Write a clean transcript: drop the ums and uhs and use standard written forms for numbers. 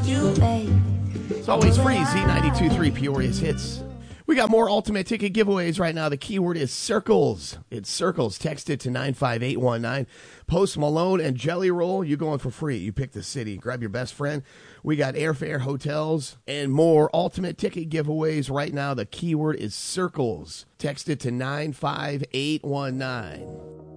you, babe. It's always free. Z92.3 Peoria's Hits. We got more ultimate ticket giveaways right now. The keyword is circles. It's circles. Text it to 95819. Post Malone and Jelly Roll. You going for free. You pick the city. Grab your best friend. We got airfare, hotels, and more ultimate ticket giveaways right now. The keyword is circles. Text it to 95819.